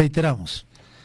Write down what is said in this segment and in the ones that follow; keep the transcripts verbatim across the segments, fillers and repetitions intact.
Reiteramos,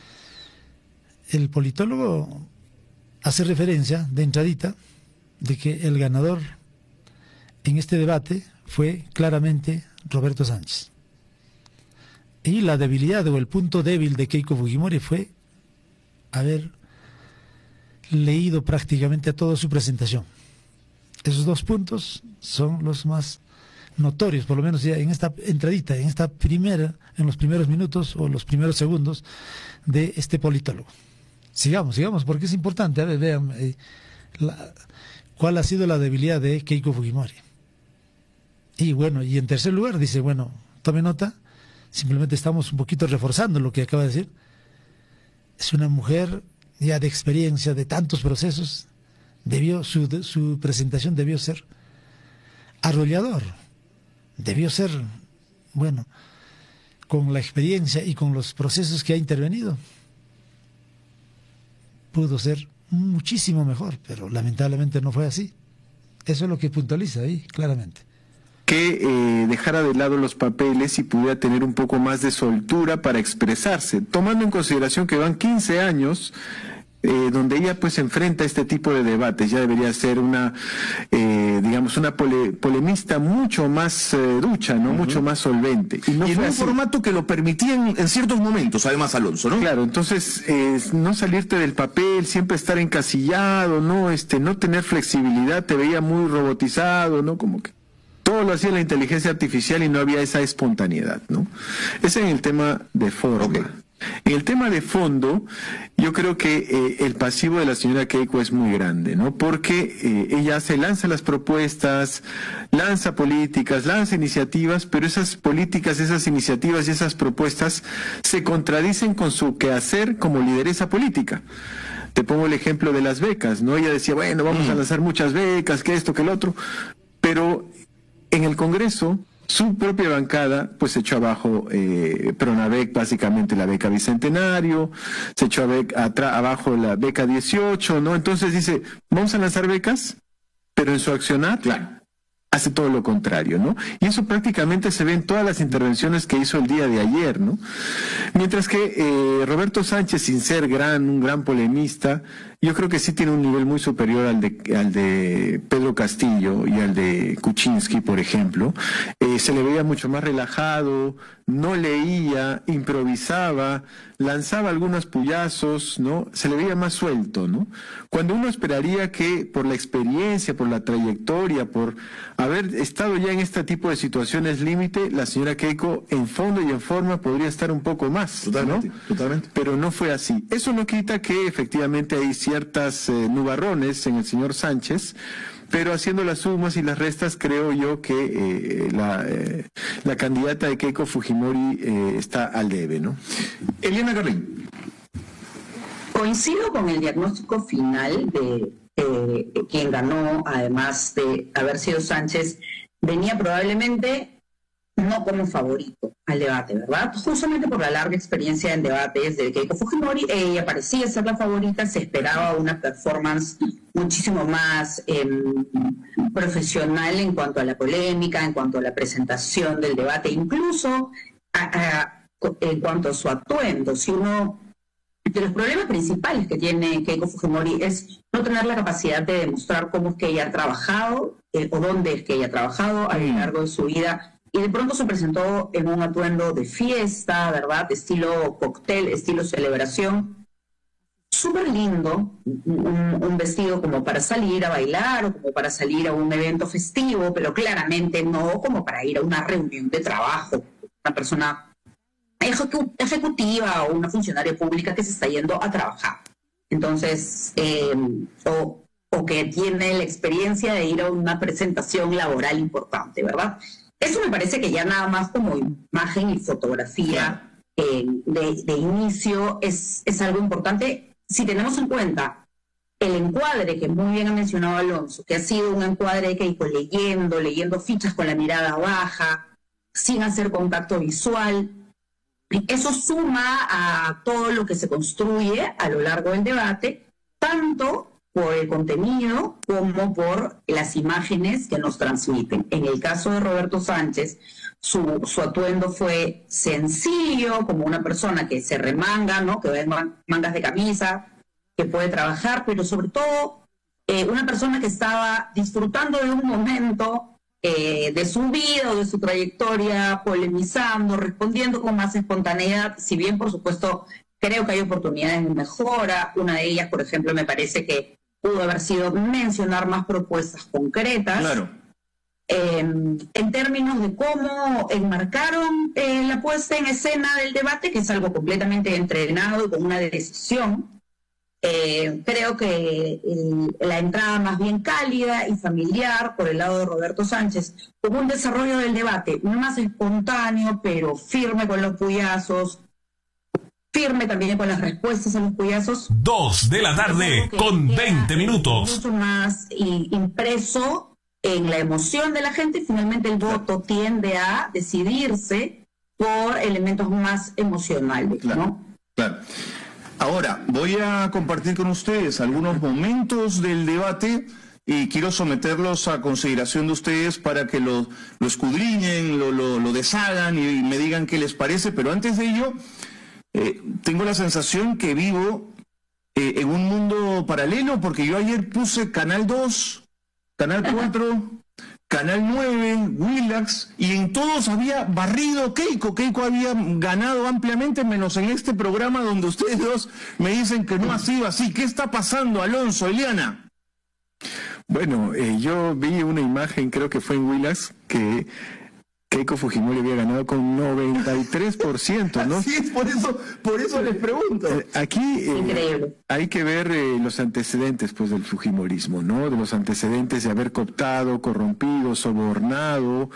el politólogo hace referencia de entradita de que el ganador en este debate fue claramente Roberto Sánchez. Y la debilidad o el punto débil de Keiko Fujimori fue haber leído prácticamente a toda su presentación. Esos dos puntos son los más notorios, por lo menos ya en esta entradita, en esta primera, en los primeros minutos o los primeros segundos de este politólogo. Sigamos, sigamos, porque es importante. A ver, vean eh, la, cuál ha sido la debilidad de Keiko Fujimori. Y bueno, y en tercer lugar dice, bueno, tome nota, simplemente estamos un poquito reforzando lo que acaba de decir. Es una mujer ya de experiencia, de tantos procesos, debió su, su presentación debió ser arrollador, debió ser, bueno, con la experiencia y con los procesos que ha intervenido, pudo ser muchísimo mejor, pero lamentablemente no fue así. Eso es lo que puntualiza ahí, claramente. Que eh, dejara de lado los papeles y pudiera tener un poco más de soltura para expresarse, tomando en consideración que van quince años eh, donde ella pues enfrenta este tipo de debates. Ya debería ser una, eh, digamos, una pole, polemista mucho más eh, ducha, ¿no? Uh-huh. Mucho más solvente. Y, no y en un así. formato que lo permitía en, en ciertos momentos, además, Alonso, ¿no? Claro, entonces, eh, no salirte del papel, siempre estar encasillado, ¿no? Este, no tener flexibilidad, te veía muy robotizado, ¿no? Como que todo lo hacía la inteligencia artificial y no había esa espontaneidad, ¿no? Ese es el tema de forma. Okay. En el tema de fondo, yo creo que eh, el pasivo de la señora Keiko es muy grande, ¿no? Porque eh, ella se lanza las propuestas, lanza políticas, lanza iniciativas, pero esas políticas, esas iniciativas y esas propuestas se contradicen con su quehacer como lideresa política. Te pongo el ejemplo de las becas, ¿no? Ella decía, bueno, vamos mm. a lanzar muchas becas, que esto, que el otro, pero en el Congreso, su propia bancada, pues se echó abajo eh, Pronavec, básicamente la beca Bicentenario, se echó a abajo la beca dieciocho, ¿no? Entonces dice, vamos a lanzar becas, pero en su accionar, claro, hace todo lo contrario, ¿no? Y eso prácticamente se ve en todas las intervenciones que hizo el día de ayer, ¿no? Mientras que eh, Roberto Sánchez, sin ser gran, un gran polemista, yo creo que sí tiene un nivel muy superior al de, al de Pedro Castillo y al de Kuczynski, por ejemplo. Eh, se le veía mucho más relajado, no leía, improvisaba, lanzaba algunos puyazos, ¿no? Se le veía más suelto, ¿no? Cuando uno esperaría que por la experiencia, por la trayectoria, por haber estado ya en este tipo de situaciones límite, la señora Keiko en fondo y en forma podría estar un poco más, totalmente, ¿no? Totalmente. Pero no fue así. Eso no quita que efectivamente hay ciertas eh, nubarrones en el señor Sánchez, pero haciendo las sumas y las restas creo yo que eh, la, eh, la candidata de Keiko Fujimori eh, está al debe, ¿no? Eliana Carlín. Coincido con el diagnóstico final de eh, quien ganó, además de haber sido Sánchez, venía probablemente no como favorito al debate, ¿verdad? Justamente por la larga experiencia en debates de Keiko Fujimori, ella parecía ser la favorita, se esperaba una performance muchísimo más eh, profesional en cuanto a la polémica, en cuanto a la presentación del debate, incluso a, a, en cuanto a su atuendo. Si uno de los problemas principales que tiene Keiko Fujimori es no tener la capacidad de demostrar cómo es que ella ha trabajado eh, o dónde es que ella ha trabajado a lo largo de su vida. Y de pronto se presentó en un atuendo de fiesta, ¿verdad? Estilo cóctel, estilo celebración. Súper lindo, un, un vestido como para salir a bailar o como para salir a un evento festivo, pero claramente no como para ir a una reunión de trabajo. Una persona ejecu ejecutiva o una funcionaria pública que se está yendo a trabajar. Entonces, eh, o, o que tiene la experiencia de ir a una presentación laboral importante, ¿verdad? Eso me parece que ya nada más como imagen y fotografía eh, de, de inicio es, es algo importante. Si tenemos en cuenta el encuadre que muy bien ha mencionado Alonso, que ha sido un encuadre de Keiko leyendo, leyendo fichas con la mirada baja, sin hacer contacto visual, eso suma a todo lo que se construye a lo largo del debate, tanto por el contenido como por las imágenes que nos transmiten. En el caso de Roberto Sánchez, su, su atuendo fue sencillo, como una persona que se remanga, ¿no? Que ve mangas de camisa, que puede trabajar, pero sobre todo eh, una persona que estaba disfrutando de un momento eh, de su vida o de su trayectoria, polemizando, respondiendo con más espontaneidad, si bien, por supuesto, creo que hay oportunidades de mejora. Una de ellas, por ejemplo, me parece que pudo haber sido mencionar más propuestas concretas. Claro. Eh, en términos de cómo enmarcaron eh, la puesta en escena del debate, que es algo completamente entrenado y con una decisión, eh, creo que eh, la entrada más bien cálida y familiar por el lado de Roberto Sánchez, con un desarrollo del debate más espontáneo, pero firme con los puyazos, firme también con las respuestas a los puyazos. Dos de la tarde con veinte minutos. Mucho más y, impreso en la emoción de la gente, y finalmente el voto tiende a decidirse por elementos más emocionales, claro, ¿no? Claro. Ahora, voy a compartir con ustedes algunos momentos del debate y quiero someterlos a consideración de ustedes para que lo, lo escudriñen, lo, lo, lo deshagan y me digan qué les parece, pero antes de ello, eh, tengo la sensación que vivo eh, en un mundo paralelo, porque yo ayer puse Canal dos, Canal cuatro, Canal nueve, Willax, y en todos había barrido Keiko. Keiko había ganado ampliamente, menos en este programa donde ustedes dos me dicen que no ha sido así. ¿Qué está pasando, Alonso, Eliana? Bueno, eh, yo vi una imagen, creo que fue en Willax, que Keiko Fujimori había ganado con noventa y tres por ciento, ¿no? Sí, por eso, por eso les pregunto. Eh, aquí eh, hay que ver eh, los antecedentes, pues, del fujimorismo, ¿no? De los antecedentes de haber cooptado, corrompido, sobornado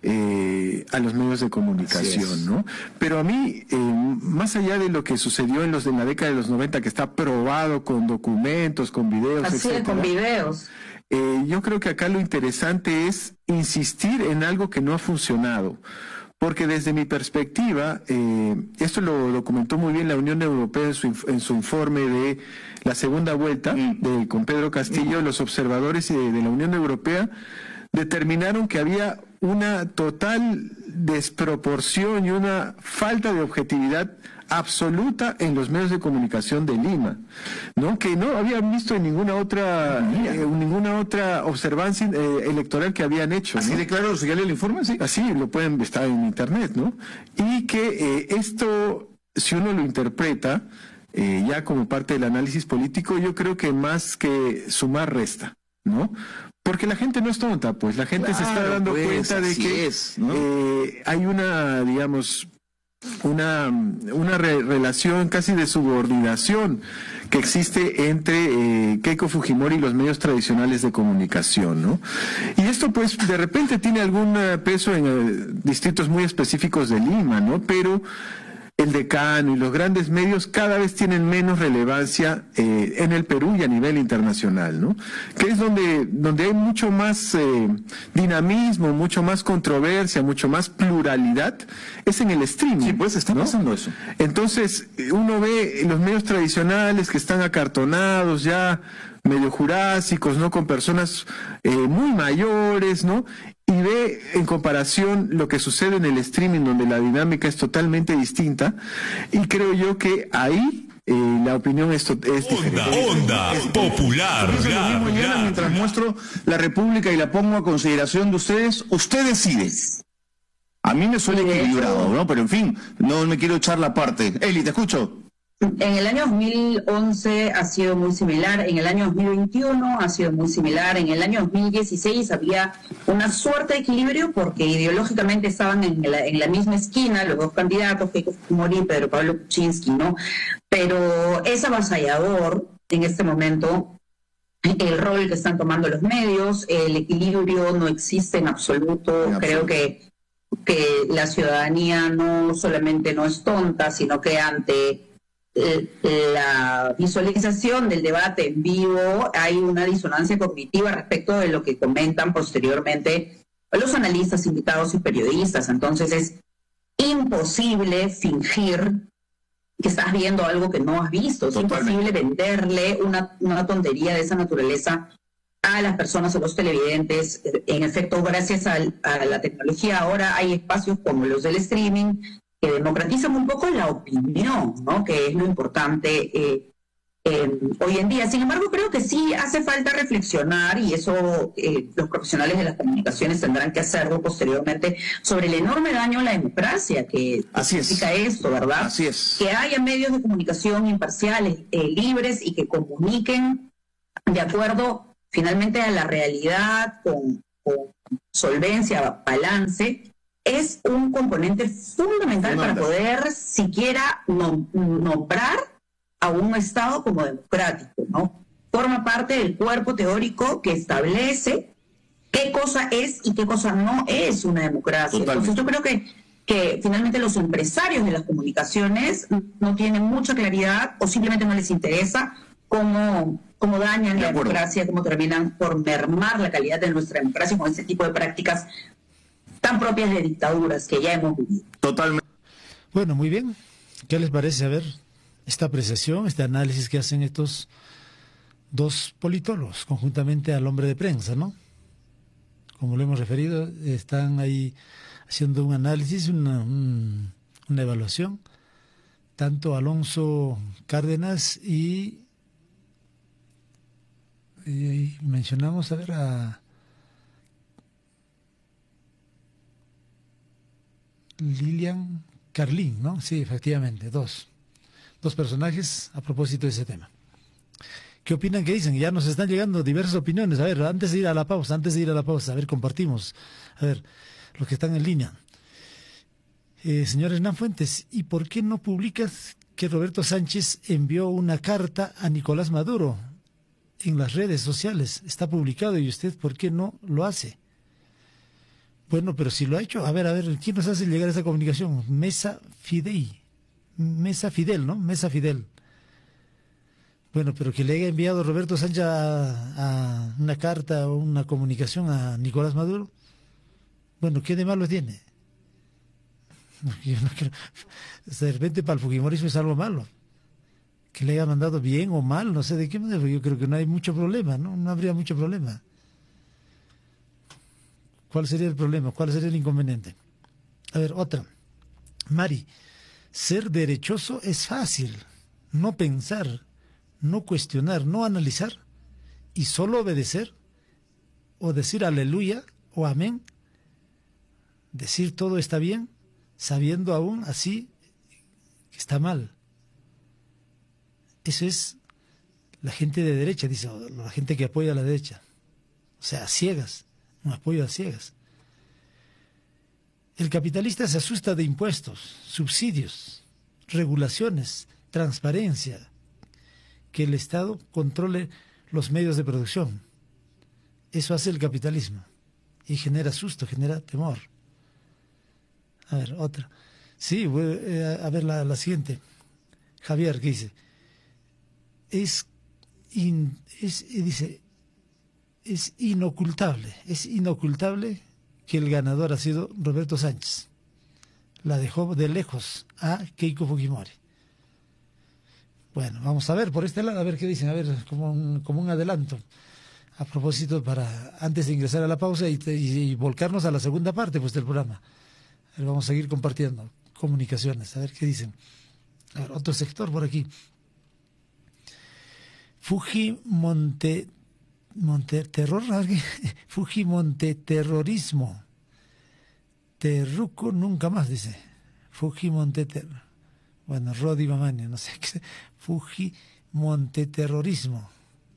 eh, a los medios de comunicación, ¿no? Pero a mí, eh, más allá de lo que sucedió en los de la década de los noventa, que está probado con documentos, con videos, Así etcétera, es, con videos. Eh, yo creo que acá lo interesante es insistir en algo que no ha funcionado, porque desde mi perspectiva, eh, esto lo, lo comentó muy bien la Unión Europea en su, en su informe de la segunda vuelta, mm. de, con Pedro Castillo, mm. los observadores de, de la Unión Europea determinaron que había una total desproporción y una falta de objetividad absoluta en los medios de comunicación de Lima, ¿no? Que no habían visto en ninguna otra eh, ninguna otra observancia eh, electoral que habían hecho, ¿no? Así de claro, ¿se el informe? Sí. Así lo pueden estar en internet, ¿no? Y que eh, esto, si uno lo interpreta eh, ya como parte del análisis político, yo creo que más que sumar resta, ¿no? Porque la gente no es tonta, pues la gente claro, se está dando pues, cuenta de que es, ¿no? eh, hay una, digamos, una, una re relación casi de subordinación que existe entre eh, Keiko Fujimori y los medios tradicionales de comunicación, ¿no? Y esto pues de repente tiene algún peso en eh, distritos muy específicos de Lima, ¿no? Pero el Decano y los grandes medios cada vez tienen menos relevancia eh, en el Perú y a nivel internacional, ¿no? Que es donde, donde hay mucho más eh, dinamismo, mucho más controversia, mucho más pluralidad, es en el streaming. Sí, pues está ¿no? pasando eso. Entonces, uno ve los medios tradicionales que están acartonados ya, medio jurásicos, ¿no? Con personas eh, muy mayores, ¿no? Y ve en comparación lo que sucede en el streaming, donde la dinámica es totalmente distinta, y creo yo que ahí eh, la opinión es, es diferente. Onda, onda popular. Eso es lo mismo, Eliana, mientras muestro la República y la pongo a consideración de ustedes, usted decide. A mí me suena equilibrado, ¿no? Pero en fin, no me quiero echar la parte. Eli, te escucho. En el año dos mil once ha sido muy similar, en el año dos mil veintiuno ha sido muy similar, en el año dos mil dieciséis había una suerte de equilibrio porque ideológicamente estaban en la, en la misma esquina los dos candidatos, Keiko Fujimori y Pedro Pablo Kuczynski, ¿no? Pero es avasallador en este momento el rol que están tomando los medios, el equilibrio no existe en absoluto, en creo absoluto. que, que la ciudadanía no solamente no es tonta, sino que ante la visualización del debate en vivo hay una disonancia cognitiva respecto de lo que comentan posteriormente los analistas, invitados y periodistas. Entonces es imposible fingir que estás viendo algo que no has visto. Es Totalmente. imposible venderle una, una tontería de esa naturaleza a las personas o los televidentes. En efecto, gracias al, a la tecnología ahora hay espacios como los del streaming que democratizan un poco la opinión, ¿no? Que es lo importante eh, eh, hoy en día. Sin embargo, creo que sí hace falta reflexionar, y eso eh, los profesionales de las comunicaciones tendrán que hacerlo posteriormente, sobre el enorme daño a la democracia que Así es. significa esto, ¿verdad? Así es. Que haya medios de comunicación imparciales, eh, libres, y que comuniquen de acuerdo finalmente a la realidad, con, con solvencia, balance, es un componente fundamental, Fundamental. para poder siquiera nom- nombrar a un Estado como democrático, ¿no? Forma parte del cuerpo teórico que establece qué cosa es y qué cosa no es una democracia. Totalmente. Entonces yo creo que, que finalmente los empresarios de las comunicaciones no tienen mucha claridad, o simplemente no les interesa cómo, cómo dañan De la acuerdo. democracia, cómo terminan por mermar la calidad de nuestra democracia con ese tipo de prácticas tan propias de dictaduras que ya hemos vivido. Totalmente. Bueno, muy bien. ¿Qué les parece? A ver, esta apreciación, este análisis que hacen estos dos politólogos, conjuntamente al hombre de prensa, ¿no? Como lo hemos referido, están ahí haciendo un análisis, una, un- una evaluación, tanto Alonso Cárdenas y, y mencionamos, a ver, a Lilian Carlín, ¿no? Sí, efectivamente, dos. Dos personajes a propósito de ese tema. ¿Qué opinan? ¿Qué dicen? Ya nos están llegando diversas opiniones. A ver, antes de ir a la pausa, antes de ir a la pausa, a ver, compartimos. A ver, los que están en línea. Eh, señor Hernán Fuentes, ¿y por qué no publicas que Roberto Sánchez envió una carta a Nicolás Maduro en las redes sociales? Está publicado, y usted, ¿por qué no lo hace? Bueno, pero si lo ha hecho, a ver, a ver, ¿quién nos hace llegar esa comunicación? Mesa Fidei, Mesa Fidel, ¿no? Mesa Fidel. Bueno, pero que le haya enviado Roberto Sánchez a, a una carta o una comunicación a Nicolás Maduro, bueno, ¿qué de malo tiene? Yo no creo, de repente para el fujimorismo es algo malo. Que le haya mandado bien o mal, no sé de qué manera, yo creo que no hay mucho problema, ¿no? No habría mucho problema. ¿Cuál sería el problema? ¿Cuál sería el inconveniente? A ver, otra. Mari, ser derechoso es fácil. No pensar, no cuestionar, no analizar y solo obedecer o decir aleluya o amén. Decir todo está bien, sabiendo aún así que está mal. Eso es la gente de derecha, dice, la gente que apoya a la derecha. O sea, a ciegas. Un apoyo a ciegas. El capitalista se asusta de impuestos, subsidios, regulaciones, transparencia, que el Estado controle los medios de producción. Eso hace el capitalismo y genera susto, genera temor. A ver, otra. Sí, voy a ver la, la siguiente. Javier, ¿qué dice? Es, in, es dice... Es inocultable, es inocultable que el ganador ha sido Roberto Sánchez. La dejó de lejos a Keiko Fujimori. Bueno, vamos a ver por este lado, a ver qué dicen, a ver, como un, como un adelanto. A propósito, para antes de ingresar a la pausa y, y, y volcarnos a la segunda parte pues, del programa. A ver, vamos a seguir compartiendo comunicaciones, a ver qué dicen. A ver, otro sector por aquí. Fuji Monte... Monteterror, Fujimonteterrorismo. Terruco nunca más, dice. Fujimonteterror. Bueno, Rodi Mamani, no sé qué. Fujimonteterrorismo.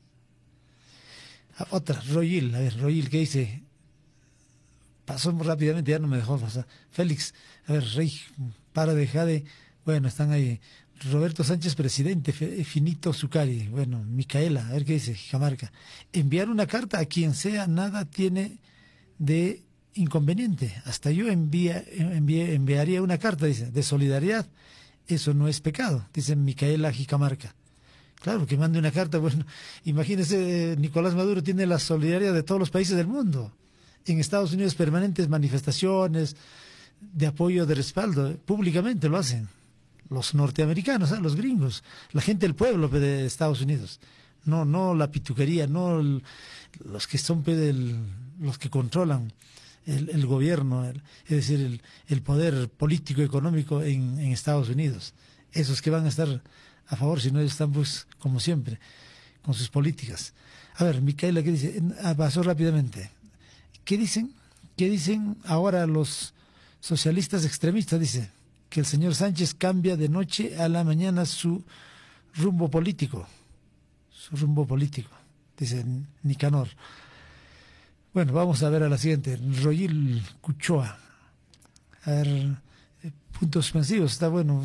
Ah, otra, Royil, a ver, Royil, ¿qué dice? Pasó muy rápidamente, ya no me dejó pasar. Félix, a ver, Rey, para dejar de. Bueno, están ahí. Roberto Sánchez, presidente, Finito Zucari, bueno, Micaela, a ver qué dice, Cajamarca. Enviar una carta a quien sea, nada tiene de inconveniente. Hasta yo envía, envié, enviaría una carta, dice, de solidaridad. Eso no es pecado, dice Micaela Jicamarca. Claro, que mande una carta, bueno, imagínese, Nicolás Maduro tiene la solidaridad de todos los países del mundo. En Estados Unidos permanentes manifestaciones de apoyo, de respaldo, públicamente lo hacen. los norteamericanos, ¿eh? Los gringos, la gente del pueblo de Estados Unidos. No, no la pituquería, no el, los que son del, los que controlan el, el gobierno, el, es decir, el, el poder político económico en, en Estados Unidos. Esos que van a estar a favor, si no ellos están, pues, como siempre, con sus políticas. A ver, Micaela, ¿qué dice? Ah, pasó rápidamente. ¿Qué dicen? ¿Qué dicen ahora los socialistas extremistas? Dice que el señor Sánchez cambia de noche a la mañana su rumbo político. Su rumbo político, dice Nicanor. Bueno, vamos a ver a la siguiente. Royil Cuchoa. A ver, puntos suspensivos, está bueno.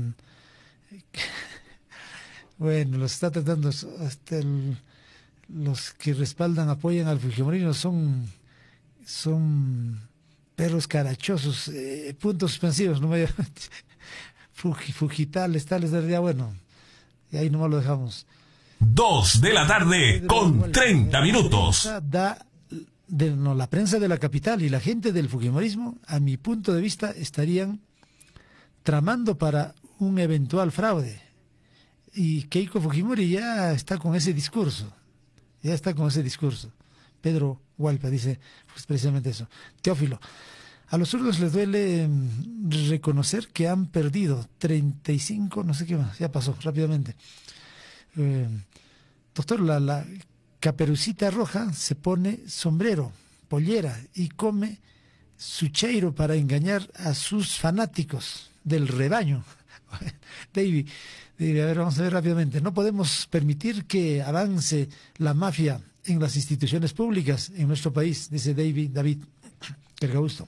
Bueno, los está tratando, hasta el, los que respaldan, apoyan al fujimorismo son, son perros carachosos, eh, puntos suspensivos, no me Fuji, Fujitales, tales, ya bueno, y ahí nomás lo dejamos. Dos de la tarde con treinta minutos. Da, de, no, la prensa de la capital y la gente del fujimorismo, a mi punto de vista, estarían tramando para un eventual fraude. Y Keiko Fujimori ya está con ese discurso. Ya está con ese discurso. Pedro Hualpa dice pues precisamente eso. Teófilo, a los zurdos les duele reconocer que han perdido treinta y cinco, no sé qué más, ya pasó rápidamente. Eh, doctor, la, la Caperucita Roja se pone sombrero, pollera y come sucheiro para engañar a sus fanáticos del rebaño. David, David, a ver, vamos a ver rápidamente. No podemos permitir que avance la mafia en las instituciones públicas en nuestro país, dice David, David Kergausto.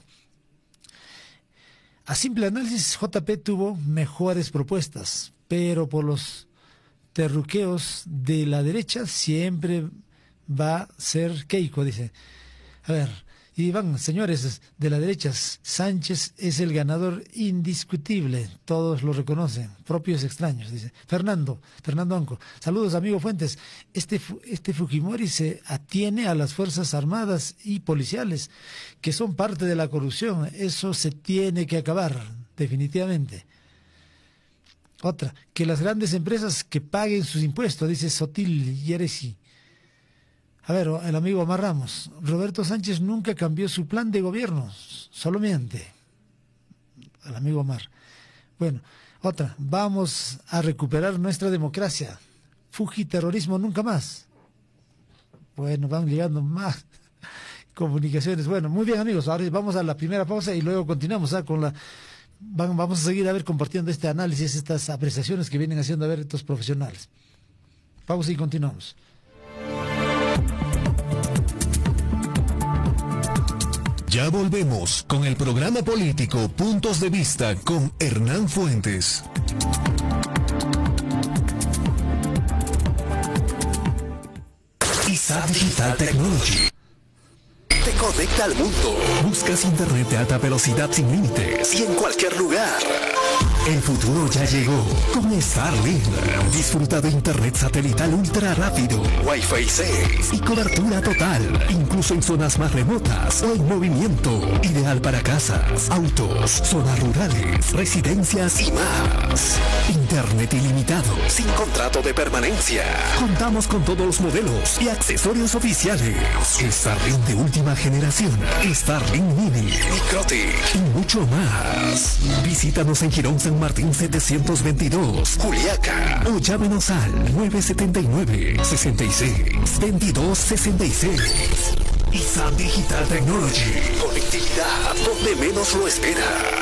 A simple análisis, J P tuvo mejores propuestas, pero por los terruqueos de la derecha siempre va a ser Keiko, dice. A ver, y van, señores de la derecha, Sánchez es el ganador indiscutible, todos lo reconocen, propios extraños, dice. Fernando, Fernando Anco, saludos amigo Fuentes, este, este Fujimori se atiene a las Fuerzas Armadas y policiales, que son parte de la corrupción, eso se tiene que acabar, definitivamente. Otra, que las grandes empresas que paguen sus impuestos, dice Sotil Yeresi. A ver, el amigo Omar Ramos, Roberto Sánchez nunca cambió su plan de gobierno, solo miente. El amigo Omar. Bueno, otra, vamos a recuperar nuestra democracia. Fujiterrorismo nunca más. Bueno, van llegando más comunicaciones. Bueno, muy bien amigos, ahora vamos a la primera pausa y luego continuamos ¿eh? con la... Vamos a seguir a ver compartiendo este análisis, estas apreciaciones que vienen haciendo a ver estos profesionales. Pausa y continuamos. Ya volvemos con el programa político Puntos de Vista con Hernán Fuentes. I S A Digital Technology te conecta al mundo. Buscas internet de alta velocidad sin límites y en cualquier lugar. El futuro ya llegó con Starlink. Disfruta de internet satelital ultra rápido, Wi-Fi seis y cobertura total, incluso en zonas más remotas o en movimiento. Ideal para casas, autos, zonas rurales, residencias y más. Internet ilimitado, sin contrato de permanencia. Contamos con todos los modelos y accesorios oficiales. Starlink de última generación, Starlink Mini, Microtic y mucho más. Visítanos en Girón San Martín setecientos veintidós, Juliaca, o llámenos al nueve siete nueve, seis seis, veintidós sesenta y seis. I S A Digital Technology, conectividad donde menos lo espera.